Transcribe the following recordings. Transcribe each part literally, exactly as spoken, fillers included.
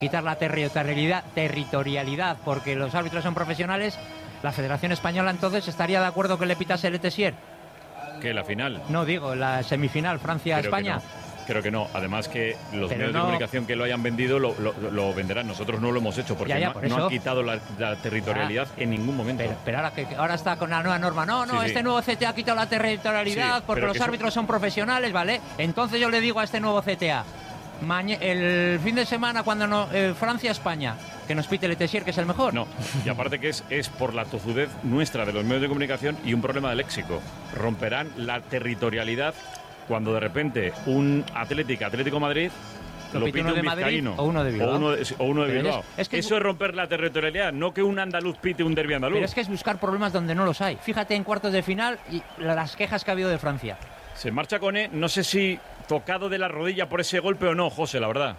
quitar la territorialidad, territorialidad porque los árbitros son profesionales, la Federación Española entonces estaría de acuerdo que le pitase Le Tessier. ¿Qué, la final? No, digo, la semifinal, Francia-España. Creo que no. Además que los Pero medios no... de comunicación que lo hayan vendido lo, lo, lo venderán. Nosotros no lo hemos hecho porque ya, ya, no, por no eso... han quitado la, la territorialidad ya. en ningún momento. Pero, pero ahora, que, ahora está con la nueva norma. No, no, sí, este sí. nuevo C T A ha quitado la territorialidad sí, porque los árbitros eso... son profesionales, ¿vale? Entonces yo le digo a este nuevo C T A, Mañe el fin de semana cuando no, eh, Francia-España, que nos pite Le Tessier, que es el mejor. No, y aparte que es, es por la tozudez nuestra de los medios de comunicación y un problema de léxico. Romperán la territorialidad cuando de repente un Atlético, Atlético Madrid, lo, lo pite uno un de Madrid vizcaíno o uno de Bilbao. O uno de, o uno de Bilbao. Es, es que Eso es romper la territorialidad, no que un andaluz pite un derbi andaluz. Pero es que es buscar problemas donde no los hay. Fíjate en cuartos de final y las quejas que ha habido de Francia. Se marcha Koné, no sé si tocado de la rodilla por ese golpe o no, José, la verdad.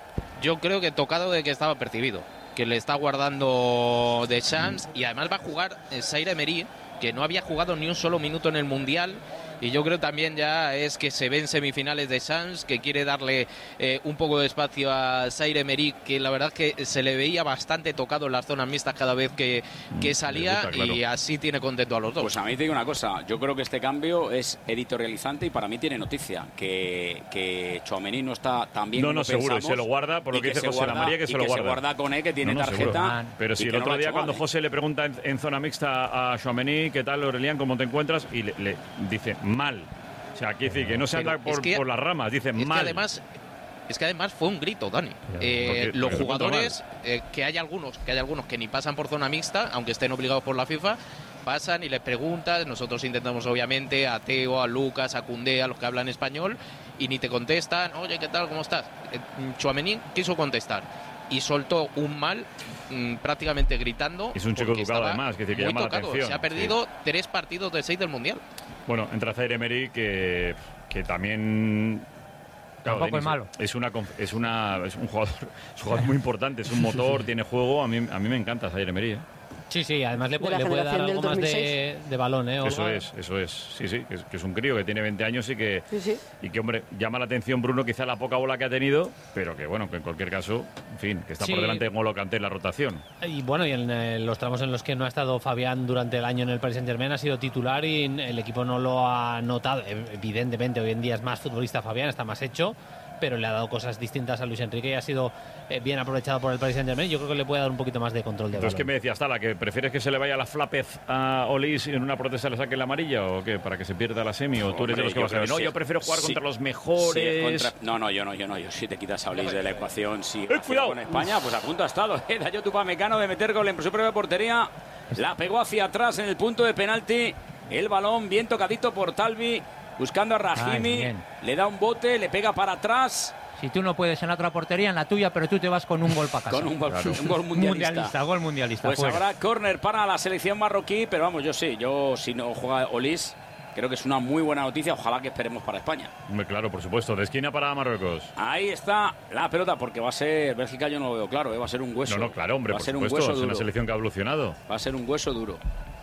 Yo creo que tocado de que estaba percibido, que le está guardando Deschamps mm. y además va a jugar Zaïre Emery, que no había jugado ni un solo minuto en el Mundial. Y yo creo también ya es que se ven semifinales de Deschamps, que quiere darle eh, un poco de espacio a Zaïre Emery, que la verdad es que se le veía bastante tocado en las zonas mixtas cada vez que, que salía, gusta, claro. Y así tiene contento a los dos. Pues a mí te digo una cosa, yo creo que este cambio es editorializante y para mí tiene noticia, que, que Tchouaméni no está tan bien no, como no, seguro, pensamos, y se lo guarda, por lo que, que dice José guarda, María, que se lo guarda. Que se guarda con él, que tiene no, no, tarjeta. Pero si el otro no día cuando José le pregunta en, en zona mixta a Tchouaméni, ¿qué tal, Aurelian, cómo te encuentras? Y le, le dice, mal. O sea, aquí decir que no se anda por, es que, por las ramas, dicen es mal. Que además, es que además fue un grito, Dani. Eh, porque, los jugadores, eh, que hay algunos, que hay algunos que ni pasan por zona mixta, aunque estén obligados por la FIFA, pasan y les preguntan. Nosotros intentamos, obviamente, a Teo, a Lucas, a Koundé, a los que hablan español, y ni te contestan. Oye, ¿qué tal? ¿Cómo estás? Eh, Tchouaméni quiso contestar y soltó un mal mmm, prácticamente gritando. Es un chico educado además, que, que llama tocado. la atención. Se ha perdido sí. tres partidos de seis del Mundial. Bueno, entra Zaïre Emery, que, que también... Claro, tampoco es malo. Es, una, es, una, es un jugador, es un jugador muy importante, es un motor, tiene juego. A mí, a mí me encanta Zaïre Emery, ¿eh? Sí, sí, además le, le puede dar algo más de, de balón, ¿eh? Eso es, eso es. Sí, sí, que es, que es un crío que tiene veinte años y que, sí, sí. y que, hombre, llama la atención Bruno quizá la poca bola que ha tenido, pero que, bueno, que en cualquier caso, en fin, que está sí. por delante de N'Golo Kanté en la rotación. Y bueno, y en eh, los tramos en los que no ha estado Fabián durante el año en el Paris Saint-Germain ha sido titular y el equipo no lo ha notado. Evidentemente, hoy en día es más futbolista Fabián, está más hecho, pero le ha dado cosas distintas a Luis Enrique y ha sido eh, bien aprovechado por el Paris Saint-Germain. Yo creo que le puede dar un poquito más de control de balón. Entonces, ¿qué me decías, Tala? ¿Que prefieres que se le vaya la flapez a Olís y en una protesta le saque la amarilla o qué? ¿Para que se pierda la semi? ¿O tú eres Hombre, de los que vas a decir, no, yo prefiero jugar sí. contra los mejores? Sí, contra... No, no, yo no, yo no. Yo si te quitas a Olís de la ecuación, si eh, cuidado con España, pues a punto ha estado. Eh, Dayo Tupamecano de meter gol en su propia portería. La pegó hacia atrás en el punto de penalti. El balón bien tocadito por Talvi, buscando a Rahimi. Ay, le da un bote, le pega para atrás. Si tú no puedes en la otra portería, en la tuya, pero tú te vas con un gol para casa. Con un gol, claro. un gol mundialista. mundialista. Gol mundialista. Pues fuera. habrá córner para la selección marroquí, pero vamos, yo sí, yo si no juega Olís, creo que es una muy buena noticia, ojalá que esperemos para España. Hombre, claro, por supuesto, de esquina para Marruecos. Ahí está la pelota, porque va a ser, Bélgica yo no lo veo claro, ¿eh? Va a ser un hueso. No, no, claro, hombre, va por a ser supuesto, un hueso es duro. una selección que ha evolucionado. Va a ser un hueso duro.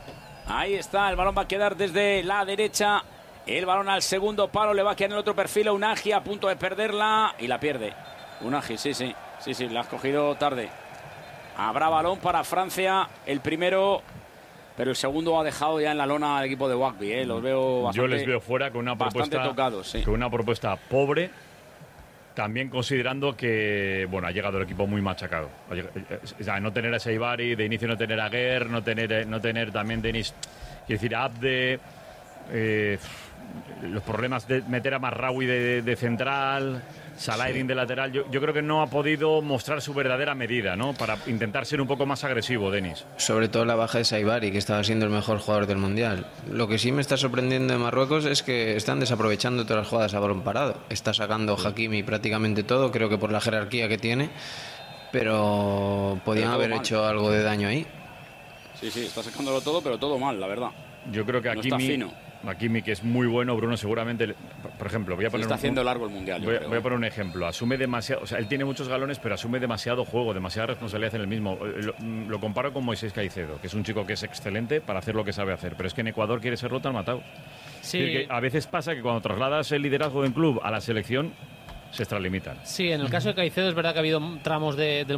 Ahí está, el balón va a quedar desde la derecha. El balón al segundo palo, le va a quedar en el otro perfil a Unagi, a punto de perderla y la pierde. Unagi, sí, sí, sí, sí, la has cogido tarde. Habrá balón para Francia, el primero, pero el segundo ha dejado ya en la lona al equipo de Wagby, ¿eh? Los veo bastante, Yo les veo fuera con una propuesta, tocados, sí. con una propuesta pobre, también considerando que, bueno, ha llegado el equipo muy machacado. O sea, no tener a Seibari, de inicio no tener a Guerre, no tener, no tener también Denis, quiero decir, Abde, eh, los problemas de meter a Marraoui de, de central, Salahidin sí. de lateral, yo, yo creo que no ha podido mostrar su verdadera medida, ¿no? Para intentar ser un poco más agresivo, Denis. Sobre todo la baja de Saibari, que estaba siendo el mejor jugador del Mundial. Lo que sí me está sorprendiendo de Marruecos es que están desaprovechando todas las jugadas a balón parado. Está sacando sí. Hakimi prácticamente todo, creo que por la jerarquía que tiene, pero podían pero haber mal. hecho algo de daño ahí. Sí, sí, está sacándolo todo, pero todo mal, la verdad. Yo creo que no Hakimi... está fino. Hakimi, que es muy bueno, Bruno seguramente, por ejemplo, voy a poner está un, haciendo largo el mundial. Voy, voy a poner un ejemplo. Asume demasiado, o sea, él tiene muchos galones, pero asume demasiado juego, demasiada responsabilidad en el mismo. Lo, lo comparo con Moisés Caicedo, que es un chico que es excelente para hacer lo que sabe hacer, pero es que en Ecuador quiere serlo tan matado. Sí. Es que a veces pasa que cuando trasladas el liderazgo de un club a la selección, se extralimitan. Sí, en el caso de Caicedo es verdad que ha habido tramos de, del